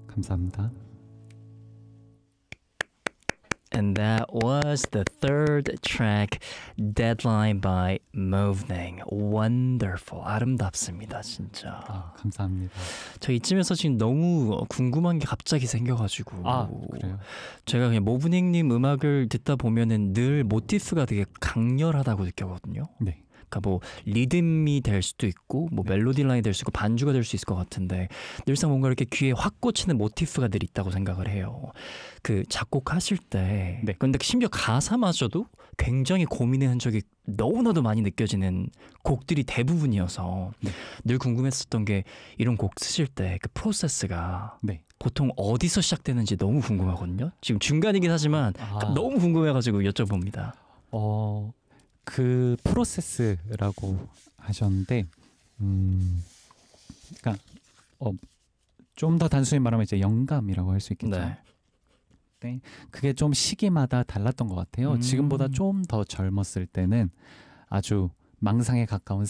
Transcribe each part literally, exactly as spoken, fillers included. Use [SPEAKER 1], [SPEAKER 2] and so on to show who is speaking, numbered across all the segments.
[SPEAKER 1] 감사합니다.
[SPEAKER 2] And that was the third track, Deadline by Movning. Wonderful. 아름답습니다, 진짜.
[SPEAKER 1] 아, 감사합니다.
[SPEAKER 2] 저 이쯤에서 지금 너무 궁금한 게 갑자기 생겨가지고.
[SPEAKER 1] 아, 그래요?
[SPEAKER 2] 제가 그냥 모브닝님 음악을 듣다 보면은 늘 모티프가 되게 강렬하다고 느꼈거든요.
[SPEAKER 1] 네.
[SPEAKER 2] 그러니까 뭐 리듬이 될 수도 있고 뭐
[SPEAKER 1] 네.
[SPEAKER 2] 멜로디 라인이 될 수 있고 반주가 될 수 있을 것 같은데 늘상 뭔가 이렇게 귀에 확 꽂히는 모티프가 늘 있다고 생각을 해요. 그 작곡하실 때
[SPEAKER 1] 네.
[SPEAKER 2] 근데 심지어 가사마저도 굉장히 고민의 흔적이 너무나도 많이 느껴지는 곡들이 대부분이어서
[SPEAKER 1] 네.
[SPEAKER 2] 늘 궁금했었던 게 이런 곡 쓰실 때 그 프로세스가
[SPEAKER 1] 네.
[SPEAKER 2] 보통 어디서 시작되는지 너무 궁금하거든요. 지금 중간이긴 하지만
[SPEAKER 1] 아.
[SPEAKER 2] 너무 궁금해가지고 여쭤봅니다.
[SPEAKER 1] 어, 그 프로세스라고 하셨는데, 음, 그러니까 어, 좀 더 단순히 말하면 이제 영감이라고 할 수 있겠죠.
[SPEAKER 2] 네.
[SPEAKER 1] 네, 그게 좀 시기마다 달랐던 것 같아요.
[SPEAKER 2] 음.
[SPEAKER 1] 지금보다 좀 더 젊었을 때는 아주 망상에 가까운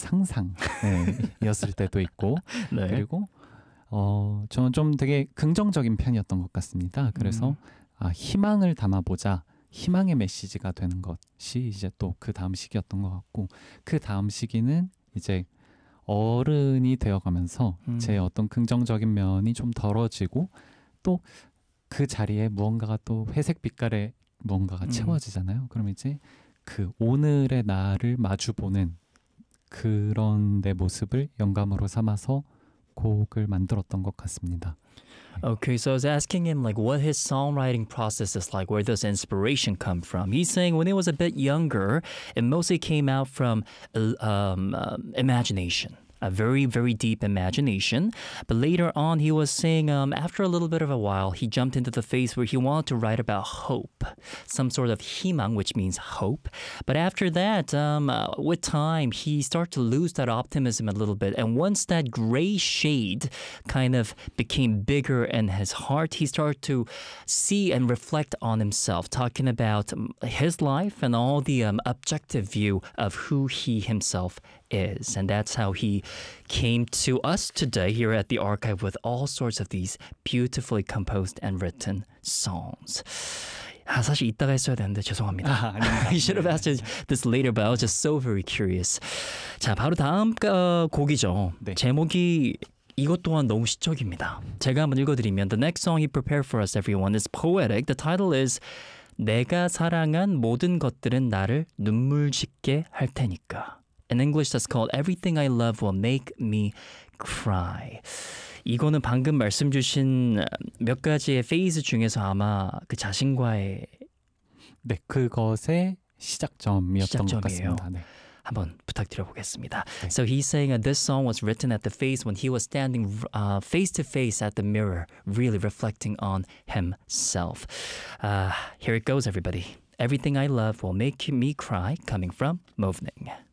[SPEAKER 1] 상상이었을 때도 있고,
[SPEAKER 2] 네.
[SPEAKER 1] 그리고 어, 저는 좀 되게 긍정적인 편이었던 것 같습니다. 그래서
[SPEAKER 2] 음.
[SPEAKER 1] 아, 희망을 담아보자. 희망의 메시지가 되는 것이 이제 또 그 다음 시기였던 것 같고, 그 다음 시기는 이제 어른이 되어가면서
[SPEAKER 2] 음.
[SPEAKER 1] 제 어떤 긍정적인 면이 좀 덜어지고 또 그 자리에 무언가가 또 회색 빛깔의 무언가가
[SPEAKER 2] 음.
[SPEAKER 1] 채워지잖아요. 그럼 이제 그 오늘의 나를 마주보는 그런 내 모습을 영감으로 삼아서 곡을 만들었던 것 같습니다.
[SPEAKER 2] Okay, so I was asking him like what his songwriting process is like. Where does inspiration come from? He's saying when he was a bit younger, it mostly came out from uh, um, um, imagination. A very, very deep imagination. But later on, he was saying um, after a little bit of a while, he jumped into the phase where he wanted to write about hope, some sort of 희망, which means hope. But after that, um, uh, with time, he started to lose that optimism a little bit. And once that gray shade kind of became bigger in his heart, he started to see and reflect on himself, talking about um, his life and all the um, objective view of who he himself is. And that's how he came to us today here at the archive with all sorts of these beautifully composed and written songs. 아, 사실 이따가 했어야 되는데 죄송합니다.
[SPEAKER 1] 아, 아닙니다.
[SPEAKER 2] I should have asked this later, but I was just so very curious. 자, 바로 다음 어, 곡이죠.
[SPEAKER 1] 네.
[SPEAKER 2] 제목이 이것 또한 너무 시적입니다. 제가 한번 읽어드리면 The next song he prepared for us, everyone, is poetic. The title is 내가 사랑한 모든 것들은 나를 눈물 짓게 할 테니까. In English, that's called Everything I Love Will Make Me Cry. 이거는 방금 말씀 주신 몇 가지의 페이즈 중에서 아마 그 자신과의
[SPEAKER 1] 네, 그것의 시작점이었던 것
[SPEAKER 2] 시작점이에요.
[SPEAKER 1] 같습니다. 네.
[SPEAKER 2] 한번 부탁드려보겠습니다.
[SPEAKER 1] 네.
[SPEAKER 2] So he's saying that this song was written at the phase when he was standing uh, face to face at the mirror, really reflecting on himself. Uh, here it goes, everybody. Everything I love will make me cry, coming from Movning.